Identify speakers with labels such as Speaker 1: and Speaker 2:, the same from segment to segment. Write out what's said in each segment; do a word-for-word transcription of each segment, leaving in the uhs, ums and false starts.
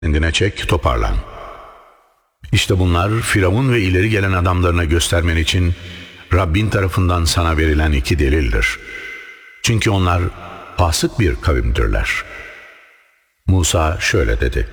Speaker 1: Kendine çek, toparlan. İşte bunlar Firavun ve ileri gelen adamlarına göstermen için Rabbin tarafından sana verilen iki delildir. Çünkü onlar fasık bir kavimdirler. Musa şöyle dedi: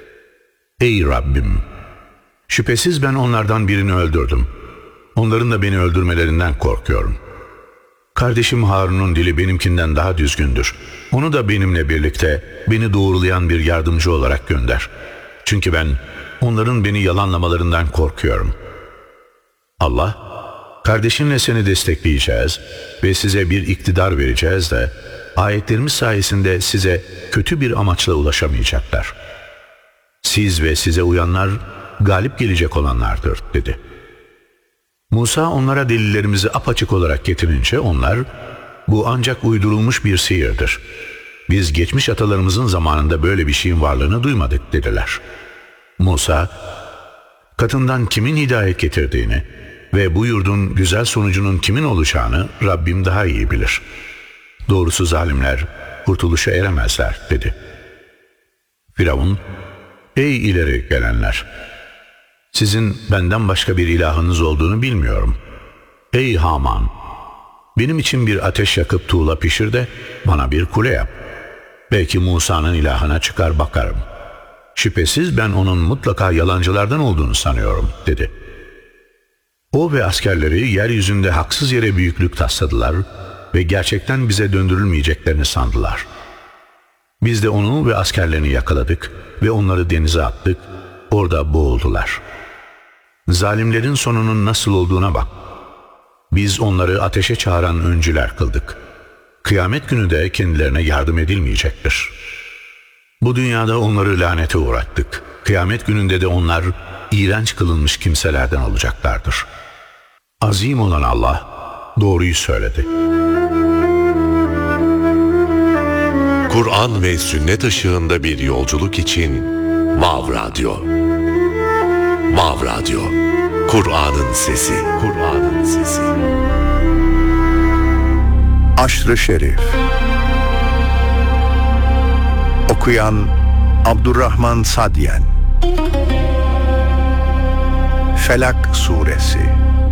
Speaker 1: Ey Rabbim! Şüphesiz ben onlardan birini öldürdüm. Onların da beni öldürmelerinden korkuyorum. Kardeşim Harun'un dili benimkinden daha düzgündür. Onu da benimle birlikte beni doğrulayan bir yardımcı olarak gönder. Çünkü ben onların beni yalanlamalarından korkuyorum. Allah, kardeşinle seni destekleyeceğiz ve size bir iktidar vereceğiz de ayetlerimiz sayesinde size kötü bir amaçla ulaşamayacaklar. Siz ve size uyanlar galip gelecek olanlardır dedi. Musa onlara delillerimizi apaçık olarak getirince onlar, bu ancak uydurulmuş bir sihirdir. Biz geçmiş atalarımızın zamanında böyle bir şeyin varlığını duymadık dediler. Musa, katından kimin hidayet getirdiğini ve bu yurdun güzel sonucunun kimin olacağını Rabbim daha iyi bilir. Doğrusu zalimler kurtuluşa eremezler dedi. Firavun, ey ileri gelenler! Sizin benden başka bir ilahınız olduğunu bilmiyorum. Ey Haman! Benim için bir ateş yakıp tuğla pişir de bana bir kule yap. Belki Musa'nın ilahına çıkar bakarım. Şüphesiz ben onun mutlaka yalancılardan olduğunu sanıyorum dedi. O ve askerleri yeryüzünde haksız yere büyüklük tasladılar ve gerçekten bize döndürülmeyeceklerini sandılar. Biz de onu ve askerlerini yakaladık ve onları denize attık, orada boğuldular. Zalimlerin sonunun nasıl olduğuna bak. Biz onları ateşe çağıran öncüler kıldık. Kıyamet günü de kendilerine yardım edilmeyecektir. Bu dünyada onları lanete uğrattık. Kıyamet gününde de onlar iğrenç kılınmış kimselerden olacaklardır. Azim olan Allah doğruyu söyledi.
Speaker 2: Kur'an ve sünnet ışığında bir yolculuk için Vav Radyo. Vav Radyo. Kur'an'ın sesi. Kur'an'ın sesi.
Speaker 3: Aşr-ı Şerif. Okuyan Abdurrahman Sadyen. Felak Suresi.